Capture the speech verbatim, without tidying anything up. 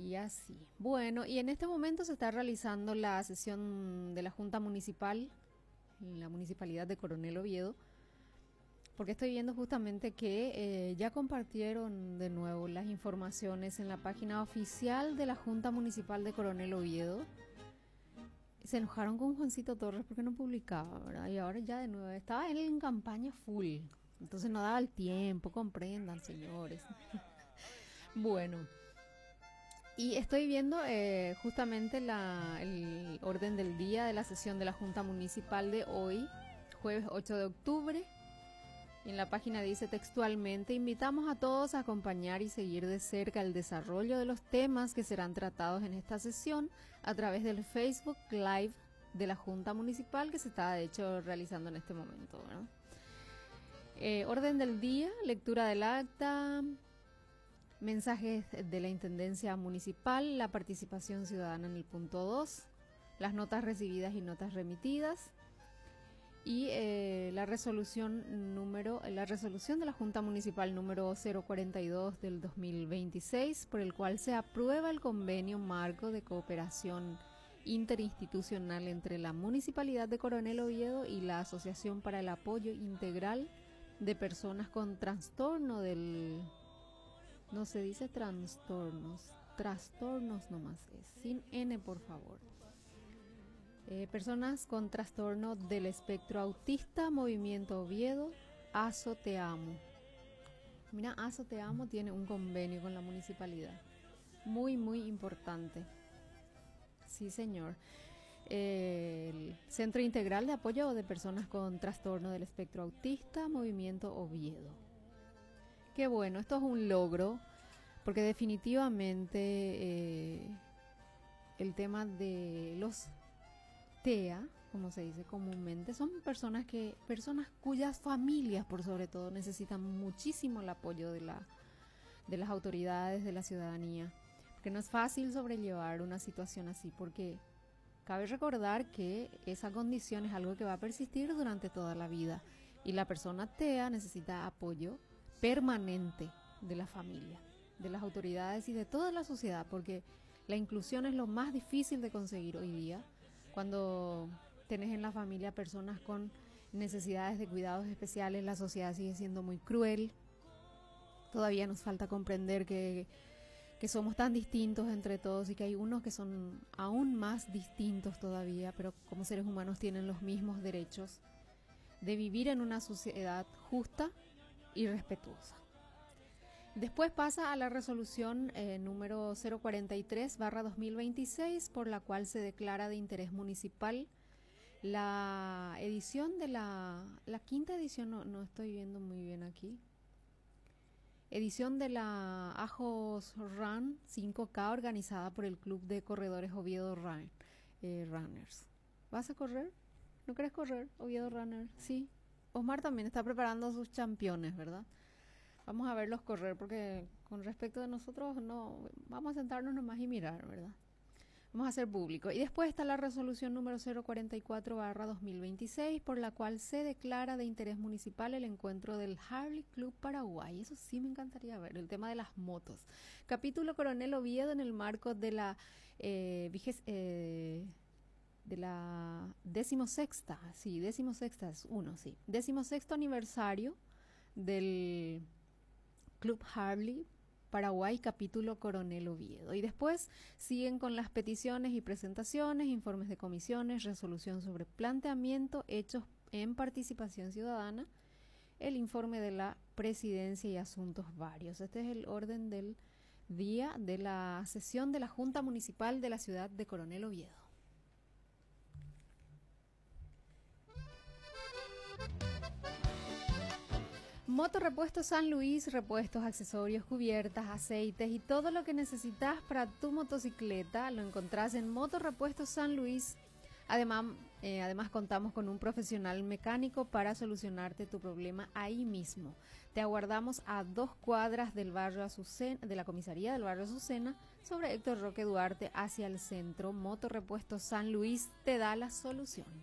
Y así. Bueno, y en este momento se está realizando la sesión de la Junta Municipal en la Municipalidad de Coronel Oviedo, porque estoy viendo justamente que eh, ya compartieron de nuevo las informaciones en la página oficial de la Junta Municipal de Coronel Oviedo. Se enojaron con Juancito Torres porque no publicaba, ¿verdad? Y ahora ya de nuevo, estaba él en campaña full, entonces no daba el tiempo, comprendan, señores. Bueno, y estoy viendo eh, justamente la, el orden del día de la sesión de la Junta Municipal de hoy, jueves ocho de octubre. Y en la página dice textualmente: invitamos a todos a acompañar y seguir de cerca el desarrollo de los temas que serán tratados en esta sesión a través del Facebook Live de la Junta Municipal, que se está de hecho realizando en este momento, ¿no? Eh, orden del día, lectura del acta, mensajes de la Intendencia Municipal, la participación ciudadana en el punto dos, las notas recibidas y notas remitidas, y eh, la resolución número la resolución de la Junta Municipal número cero cuarenta y dos del dos mil veintiséis, por el cual se aprueba el convenio marco de cooperación interinstitucional entre la Municipalidad de Coronel Oviedo y la Asociación para el Apoyo Integral de Personas con Trastorno del... no se dice trastornos, trastornos nomás es, sin N por favor. Eh, personas con trastorno del espectro autista, Movimiento Oviedo, ASO Te Amo. Mira, ASO Te Amo tiene un convenio con la municipalidad. Muy, muy importante. Sí, señor. Eh, el Centro Integral de Apoyo de Personas con Trastorno del Espectro Autista, Movimiento Oviedo. Qué bueno, esto es un logro, porque definitivamente eh, el tema de los T E A, como se dice comúnmente, son personas que personas cuyas familias, por sobre todo, necesitan muchísimo el apoyo de la de las autoridades, de la ciudadanía, porque no es fácil sobrellevar una situación así, porque cabe recordar que esa condición es algo que va a persistir durante toda la vida y la persona T E A necesita apoyo permanente de la familia, de las autoridades y de toda la sociedad, porque la inclusión es lo más difícil de conseguir hoy día. Cuando tenés en la familia personas con necesidades de cuidados especiales, la sociedad sigue siendo muy cruel. Todavía nos falta comprender que, que somos tan distintos entre todos y que hay unos que son aún más distintos todavía, pero como seres humanos tienen los mismos derechos de vivir en una sociedad justa y respetuosa. Después pasa a la resolución eh, número cero cuarenta y tres barra dos mil veintiséis, por la cual se declara de interés municipal la edición de la, la quinta edición, no, no estoy viendo muy bien aquí, edición de la Ajos Run cinco K organizada por el Club de Corredores Oviedo Run, eh, Runners. ¿Vas a correr? ¿No querés correr, Oviedo Runner? Sí. Osmar también está preparando sus championes, ¿verdad? Vamos a verlos correr, porque con respecto de nosotros no, vamos a sentarnos nomás y mirar, ¿verdad? Vamos a hacer público. Y después está la resolución número cero cuarenta y cuatro barra dos mil veintiséis, por la cual se declara de interés municipal el encuentro del Harley Club Paraguay. Eso sí me encantaría ver, el tema de las motos. Capítulo Coronel Oviedo en el marco de la eh, viges, eh, de la decimosexta, sí, decimosexta es uno, sí, decimosexto aniversario del Club Harley Paraguay, capítulo Coronel Oviedo. Y después siguen con las peticiones y presentaciones, informes de comisiones, resolución sobre planteamiento, hechos en participación ciudadana, el informe de la presidencia y asuntos varios. Este es el orden del día de la sesión de la Junta Municipal de la ciudad de Coronel Oviedo. Motorrepuestos San Luis, repuestos, accesorios, cubiertas, aceites y todo lo que necesitas para tu motocicleta lo encontrás en Motorrepuestos San Luis. Además, eh, además contamos con un profesional mecánico para solucionarte tu problema ahí mismo. Te aguardamos a dos cuadras del barrio Azucena, de la comisaría del barrio Azucena, sobre Héctor Roque Duarte hacia el centro. Motorrepuestos San Luis te da la solución.